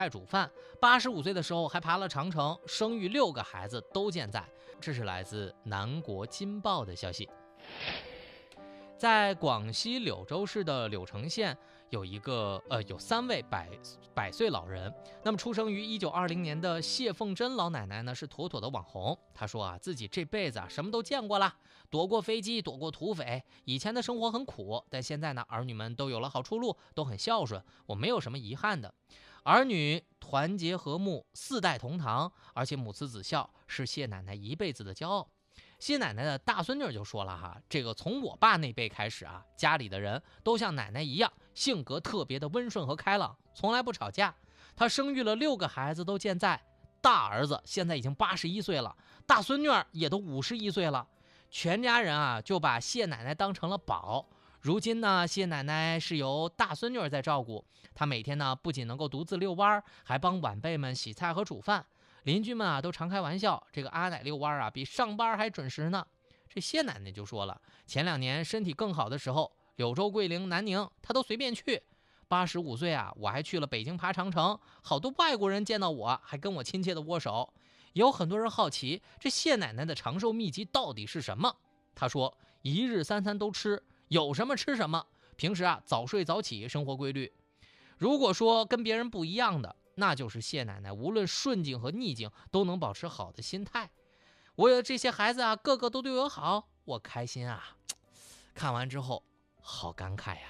爱煮饭，85岁的时候还爬了长城，生育6个孩子都健在。这是来自南国金报的消息。在广西柳州市的柳城县有3位百岁老人。那么出生于1920年的谢凤珍老奶奶呢，是妥妥的网红。她说啊，自己这辈子什么都见过了，躲过飞机，躲过土匪，以前的生活很苦，但现在呢，儿女们都有了好出路，都很孝顺，我没有什么遗憾的。儿女团结和睦，4代同堂，而且母慈子孝，是谢奶奶一辈子的骄傲。谢奶奶的大孙女就说了哈，这个从我爸那辈开始啊，家里的人都像奶奶一样，性格特别的温顺和开朗，从来不吵架。她生育了6个孩子都健在，大儿子现在已经81岁了，大孙女也都51岁了，全家人啊就把谢奶奶当成了宝。如今呢，谢奶奶是由大孙女在照顾，她每天呢不仅能够独自遛弯，还帮晚辈们洗菜和煮饭。邻居们啊都常开玩笑，这个阿奶遛弯啊比上班还准时呢。这谢奶奶就说了，前2年身体更好的时候，柳州、桂林、南宁她都随便去。85岁啊，我还去了北京爬长城，好多外国人见到我还跟我亲切的握手。也有很多人好奇，这谢奶奶的长寿秘籍到底是什么？她说，1日3餐都吃，有什么吃什么。平时啊早睡早起，生活规律。如果说跟别人不一样的，那就是谢奶奶无论顺境和逆境都能保持好的心态。我有这些孩子啊，个个都对我好，我开心啊。看完之后好感慨呀。